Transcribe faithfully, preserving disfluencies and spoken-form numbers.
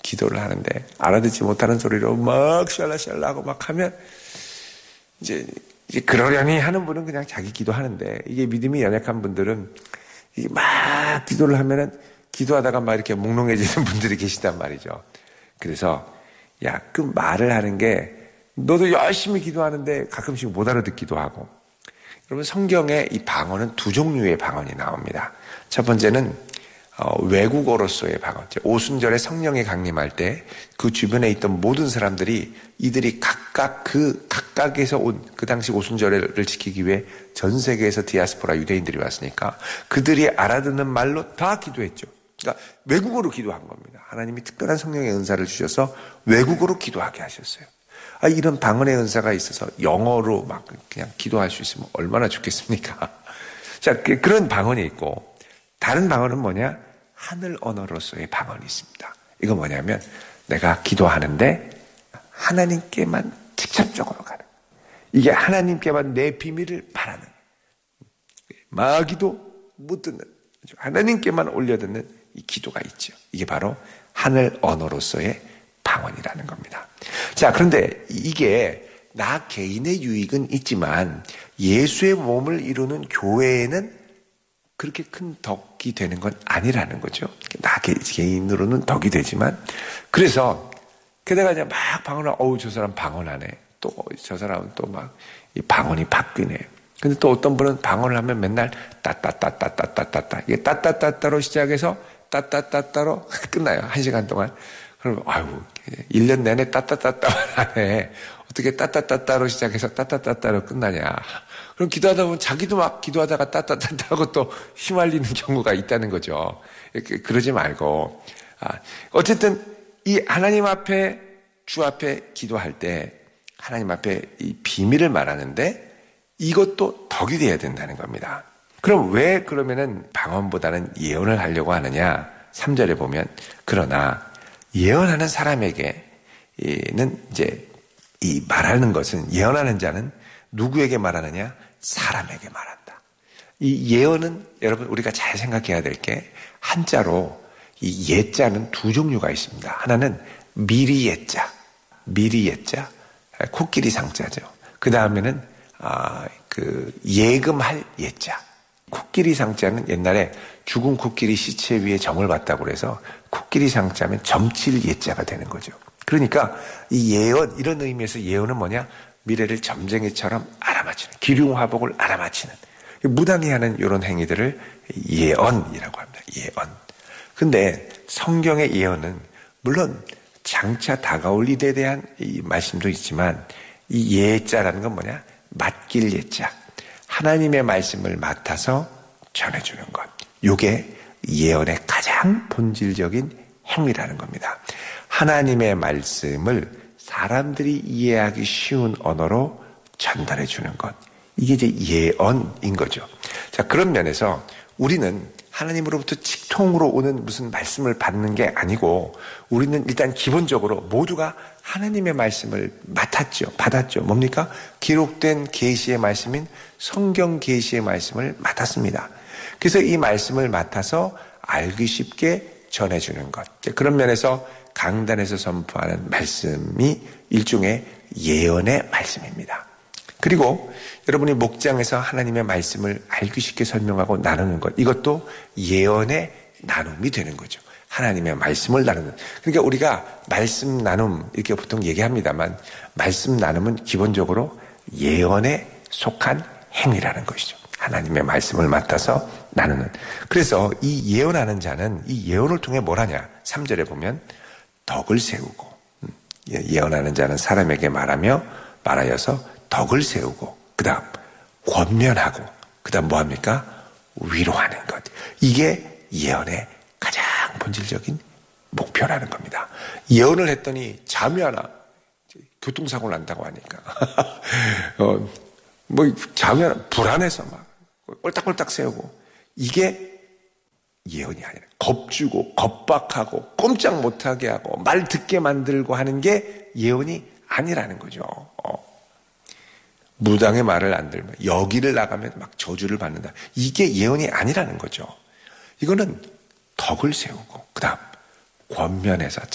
기도를 하는데 알아듣지 못하는 소리로 막 샬라샬라 하고 막 하면 이제, 이제 그러려니 하는 분은 그냥 자기 기도하는데 이게 믿음이 연약한 분들은 이게 막 기도를 하면은 기도하다가 막 이렇게 몽롱해지는 분들이 계시단 말이죠. 그래서 야, 그 말을 하는 게 너도 열심히 기도하는데 가끔씩 못 알아듣기도 하고. 여러분 성경에 이 방언은 두 종류의 방언이 나옵니다. 첫 번째는 어, 외국어로서의 방언. 오순절에 성령이 강림할 때 그 주변에 있던 모든 사람들이 이들이 각각 그 각각에서 온 그 당시 오순절을 지키기 위해 전 세계에서 디아스포라 유대인들이 왔으니까 그들이 알아듣는 말로 다 기도했죠. 그러니까 외국어로 기도한 겁니다. 하나님이 특별한 성령의 은사를 주셔서 외국어로 기도하게 하셨어요. 아, 이런 방언의 은사가 있어서 영어로 막 그냥 기도할 수 있으면 얼마나 좋겠습니까? 자, 그런 방언이 있고 다른 방언은 뭐냐? 하늘 언어로서의 방언이 있습니다. 이거 뭐냐면 내가 기도하는데 하나님께만 직접적으로 가는, 이게 하나님께만 내 비밀을 바라는, 마귀도 못 듣는, 하나님께만 올려듣는 이 기도가 있죠. 이게 바로 하늘 언어로서의 방언이라는 겁니다. 자, 그런데 이게 나 개인의 유익은 있지만 예수의 몸을 이루는 교회에는 그렇게 큰 덕이 되는 건 아니라는 거죠. 나 개인으로는 덕이 되지만, 그래서 게다가 이제 막 방언을, 어우 저 사람 방언하네, 또 저 사람은 또 막 이 방언이 바뀌네. 근데 또 어떤 분은 방언을 하면 맨날 따따따따따따따, 이게 따따따따로 시작해서 따따따따로 끝나요. 한 시간 동안. 그럼 아유, 일 년 내내 따따따따만 하네. 어떻게 따따따따로 시작해서 따따따따로 끝나냐. 그럼 기도하다 보면 자기도 막 기도하다가 따따따따 하고 또 휘말리는 경우가 있다는 거죠. 그러지 말고, 아, 어쨌든 이 하나님 앞에, 주 앞에 기도할 때 하나님 앞에 이 비밀을 말하는데 이것도 덕이 돼야 된다는 겁니다. 그럼 왜 그러면은 방언보다는 예언을 하려고 하느냐? 삼 절에 보면, 그러나 예언하는 사람에게는 이제 이 말하는 것은, 예언하는 자는 누구에게 말하느냐? 사람에게 말한다. 이 예언은 여러분 우리가 잘 생각해야 될 게, 한자로 이 예자는 두 종류가 있습니다. 하나는 미리 예자, 미리 예자, 코끼리 상자죠. 그 다음에는 아, 그 예금할 예자. 코끼리 상자는 옛날에 죽은 코끼리 시체 위에 점을 봤다고 그래서 코끼리 상자면 점칠 예자가 되는 거죠. 그러니까 이 예언, 이런 의미에서 예언은 뭐냐? 미래를 점쟁이처럼 알아맞히는, 기륭화복을 알아맞히는, 무당이 하는 이런 행위들을 예언이라고 합니다. 예언. 근데 성경의 예언은 물론 장차 다가올 일에 대한 이 말씀도 있지만, 이 예자라는 건 뭐냐? 맡길 예자. 하나님의 말씀을 맡아서 전해주는 것. 이게 예언의 가장 본질적인 행위라는 겁니다. 하나님의 말씀을 사람들이 이해하기 쉬운 언어로 전달해 주는 것. 이게 이제 예언인 거죠. 자, 그런 면에서 우리는 하나님으로부터 직통으로 오는 무슨 말씀을 받는 게 아니고, 우리는 일단 기본적으로 모두가 하나님의 말씀을 맡았죠. 받았죠. 뭡니까? 기록된 계시의 말씀인 성경 계시의 말씀을 맡았습니다. 그래서 이 말씀을 맡아서 알기 쉽게 전해주는 것. 그런 면에서 강단에서 선포하는 말씀이 일종의 예언의 말씀입니다. 그리고 여러분이 목장에서 하나님의 말씀을 알기 쉽게 설명하고 나누는 것, 이것도 예언의 나눔이 되는 거죠. 하나님의 말씀을 나누는. 그러니까 우리가 말씀 나눔 이렇게 보통 얘기합니다만, 말씀 나눔은 기본적으로 예언에 속한 행위라는 것이죠. 하나님의 말씀을 맡아서 나누는. 그래서 이 예언하는 자는 이 예언을 통해 뭘 하냐? 삼 절에 보면 덕을 세우고, 예언하는 자는 사람에게 말하며 말하여서 덕을 세우고, 그 다음 권면하고, 그 다음 뭐합니까? 위로하는 것. 이게 예언의 가장 본질적인 목표라는 겁니다. 예언을 했더니 잠이 안 와. 교통사고를 난다고 하니까. 어, 뭐 잠이 안 와. 불안해서 막 꼴딱꼴딱 세우고. 이게 예언이 아니라 겁주고 겁박하고 꼼짝 못하게 하고 말 듣게 만들고 하는 게 예언이 아니라는 거죠. 어. 무당의 말을 안 들면, 여기를 나가면 막 저주를 받는다. 이게 예언이 아니라는 거죠. 이거는 덕을 세우고, 그 다음 권면해서